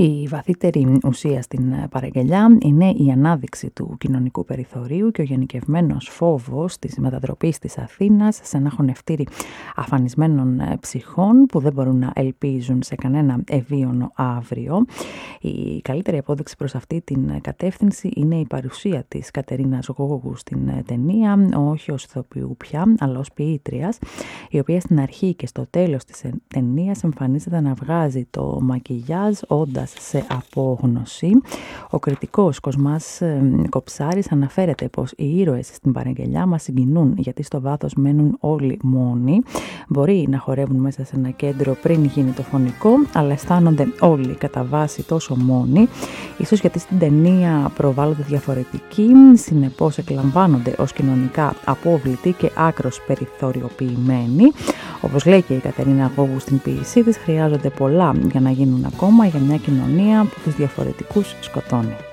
Η βαθύτερη ουσία στην παραγγελιά είναι η ανάδειξη του κοινωνικού περιθωρίου και ο γενικευμένος φόβος της μετατροπής της Αθήνας σε ένα χωνευτήρι αφανισμένων ψυχών που δεν μπορούν να ελπίζουν σε κανένα ευίωνο αύριο. Η καλύτερη απόδειξη προς αυτή την κατεύθυνση είναι η παρουσία της Κατερίνας Γόγου στην ταινία, όχι ως ηθοποιού πια, αλλά ως ποιήτριας, η οποία στην αρχή και στο τέλος της ταινίας εμφανίζεται να βγάζει το μακιγιάζ όντας σε απόγνωση. Ο κριτικός Κοσμάς Κοψάρης αναφέρεται πως οι ήρωες στην παραγγελιά μας συγκινούν γιατί στο βάθος μένουν όλοι μόνοι. Μπορεί να χορεύουν μέσα σε ένα κέντρο πριν γίνει το φωνικό, αλλά αισθάνονται όλοι κατά βάση τόσο μόνοι, ίσως γιατί στην ταινία προβάλλονται διαφορετικοί, συνεπώς εκλαμβάνονται ως κοινωνικά απόβλητοι και άκρως περιθωριοποιημένοι. Όπως λέει και η Κατερίνα Γόγου στην ποίησή της, χρειάζονται πολλά για να γίνουν ακόμα για μια κοινωνία που τους διαφορετικούς σκοτώνει.